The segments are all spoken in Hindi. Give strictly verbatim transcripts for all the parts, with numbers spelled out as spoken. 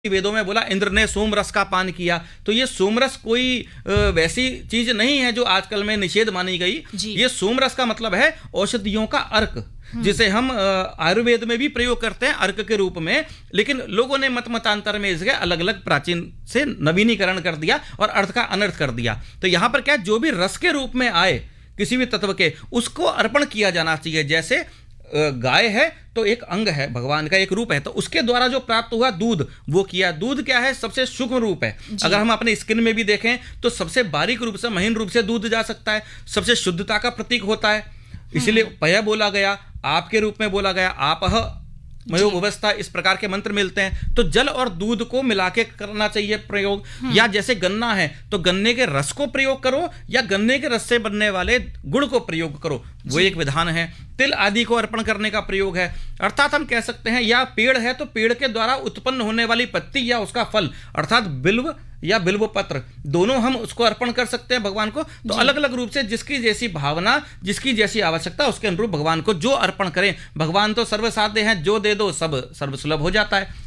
वेदों में बोला इंद्र ने सोम रस का पान किया, तो ये सोम रस कोई वैसी चीज नहीं है जो आजकल में निषेध मानी गई। ये सोम रस का मतलब है औषधियों का अर्क, जिसे हम आयुर्वेद में भी प्रयोग करते हैं अर्क के रूप में, लेकिन लोगों ने मत मतांतर में इसके अलग अलग प्राचीन से नवीनीकरण कर दिया और अर्थ का अनर्थ कर दिया। तो यहां पर क्या, जो भी रस के रूप में आए किसी भी तत्व के, उसको अर्पण किया जाना चाहिए। जैसे गाय है तो एक अंग है, भगवान का एक रूप है, तो उसके द्वारा जो प्राप्त हुआ दूध वो किया। दूध क्या है, सबसे सूक्ष्म रूप है। अगर हम अपने स्किन में भी देखें तो सबसे बारीक रूप से, महीन रूप से दूध जा सकता है, सबसे शुद्धता का प्रतीक होता है। इसलिए पय बोला गया, आपके रूप में बोला गया, आपह मयो व्यवस्था, इस प्रकार के मंत्र मिलते हैं। तो जल और दूध को मिला के करना चाहिए प्रयोग। या जैसे गन्ना है तो गन्ने के रस को प्रयोग करो या गन्ने के रस से बनने वाले गुड़ को प्रयोग करो, वो एक विधान है। तिल आदि को अर्पण करने का प्रयोग है। अर्थात हम कह सकते हैं, या पेड़ है तो पेड़ के द्वारा उत्पन्न होने वाली पत्ती या उसका फल, अर्थात बिल्व या बिल्व पत्र, दोनों हम उसको अर्पण कर सकते हैं भगवान को। तो अलग अलग रूप से जिसकी जैसी भावना, जिसकी जैसी आवश्यकता, उसके अनुरूप भगवान को जो अर्पण करें। भगवान तो सर्वसाध्य हैं, जो दे दो सब सर्वसुलभ हो जाता है,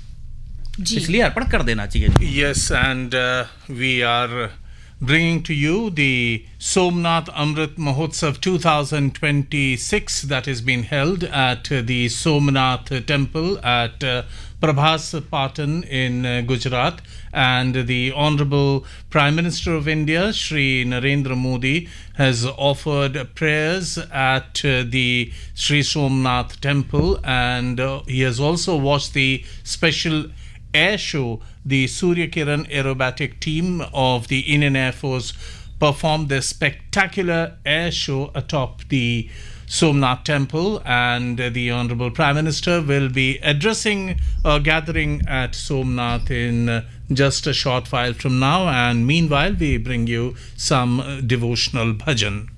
इसलिए अर्पण कर देना चाहिए। Yes, and we are bringing to you the Somnath Amrit Mahotsav two thousand twenty-six that has been held at uh, the Somnath Temple at uh, Prabhas Patan in uh, Gujarat, and the Honorable Prime Minister of India Shri Narendra Modi has offered prayers at uh, the Shri Somnath Temple, and uh, he has also watched the special air show. The Surya Kiran aerobatic team of the Indian Air Force performed their spectacular air show atop the Somnath Temple, and the Honorable Prime Minister will be addressing a gathering at Somnath in just a short while from now, and meanwhile we bring you some devotional bhajan.